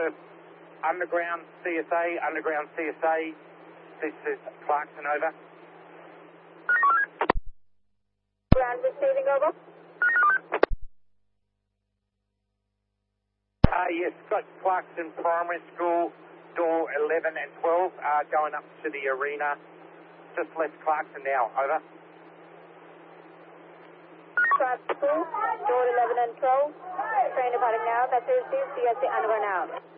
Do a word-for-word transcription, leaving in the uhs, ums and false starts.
Perth Underground C S A, Underground C S A. This is Clarkson, over. Ground receiving, over. Uh, yes, got Clarkson Primary School, door eleven and twelve, uh, going up to the arena. Just left Clarkson now, over. Clarkson School, door eleven and twelve. Train departing now, that's received, C S A Underground out.